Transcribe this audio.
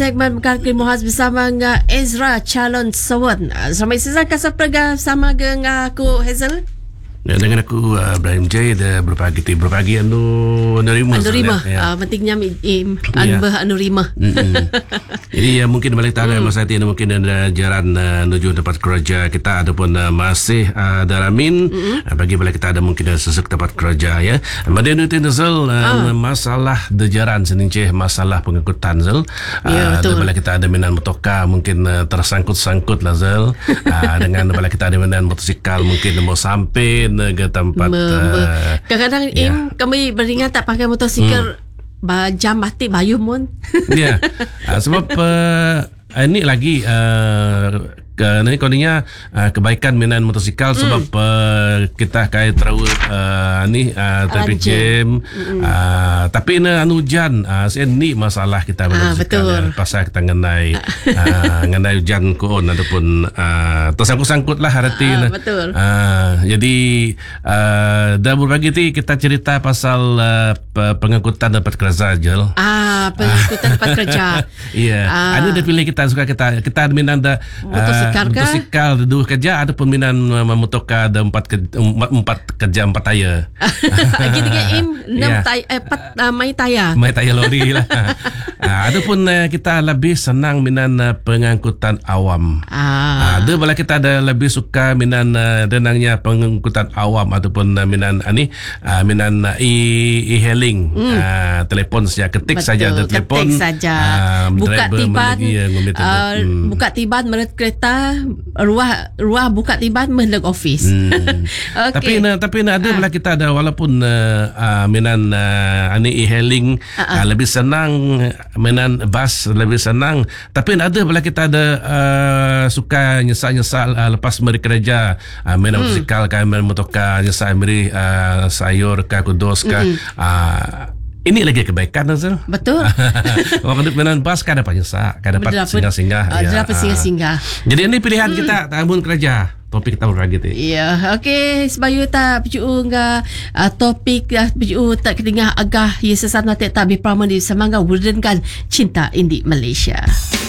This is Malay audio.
Tegman Mekakil Muhaz bersama dengan Ezra Calon Sawan. Selamat siang kasih perga sama dengan aku Hazel. Dengan aku Ibrahim J. Berpagi anu nerima. Pentingnya anu rima. Jadi mungkin balik tanda masa ini mungkin ada jalan menuju tempat kerja kita ataupun masih ada ramin bagi balik kita ada mungkin sesek tempat kerja ya. Kemudian itu Zul masalah dejaran seninci masalah pengangkutan Zul. Betul. Balik kita ada minan motoka mungkin tersangkut lah Zul. Dengan balik kita ada minan motosikal mungkin mau sampai ke tempat kadang-kadang kami beringat tak pakai motosikal jam mati bayu mun. Ya. Sebab ini lagi ni kondinya kebaikan minan motosikal sebab kita kait terus traffic jam tapi anu hujan ni masalah kita motosikal pasal kita ngenai hujan koon ataupun tersangkut-sangkut lah harati betul. Jadi dah berbagi ti kita cerita pasal pengangkutan dapat kerja Jel. Pengangkutan dapat kerja. Iya. Ada pilih kita suka kita minan ada motosikal dua kerja ataupun minan memotoka ada empat kerja 4 tayar. Kita mai tayar lori lah. Ataupun kita lebih senang minan pengangkutan awam. Ada bala kita ada lebih suka minan denangnya pengangkutan awam ataupun minan e-hailing. Telefon saja ketik saja ada telefon. Ketik saja. Buka tiban menurut kereta ruah buka tiban menurut office. Okay. Tapi ada bala kita ada walaupun minan e-hailing lebih senang minan bas lebih senang tapi ada bala kita ada suka nyesal lepas meri kerja minan motosikal kan motoka nyesal meri sayur ka kudos ka ini lagi kebaikan Azal. Betul. Waktu minan bas kan dapat nyesal kan dapat singgah-singgah dapat singgah-singgah. Jadi ini pilihan kita tahun kerja topik tahun lagi tu. Ya, okey. Sebayu tak percuma enggak topik percuma tak kedengar agak ya sesat nanti tak berpramah di semangga wurden kan cinta indi Malaysia.